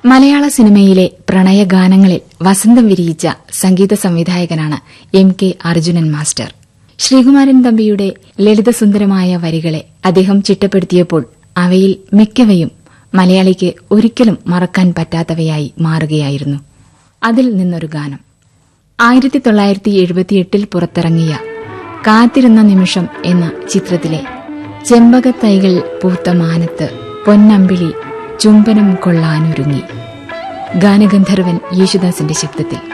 മലയാള സിനിമയിലെ പ്രണയഗാനങ്ങളിൽ വസന്തം വിരിയിച്ച സംഗീത സംവിധായകനാണ് MK അർജുനൻ മാസ്റ്റർ. ശ്രീകുമാരൻ തമ്പിയുടെ ലളിതസുന്ദരമായ വരികളെ അദ്ദേഹം ചിട്ടപ്പെടുത്തിയപ്പോൾ അവയിൽ മിക്കവയും മലയാളിക്ക് ഒരിക്കലും മറക്കാൻ പറ്റാത്തവയായി മാറുകയായിരുന്നു. അതിൽ നിന്നൊരു ഗാനം 1978 പുറത്തിറങ്ങിയ കാത്തിരുന്ന നിമിഷം എന്ന ചിത്രത്തിലെ ചെമ്പകത്തൈകൾ പൂത്ത മാനത്ത് പൊന്നമ്പിളി ചുംബനം കൊള്ളാനൊരുങ്ങി. ഗാനഗന്ധർവൻ യേശുദാസിന്റെ ശബ്ദത്തിൽ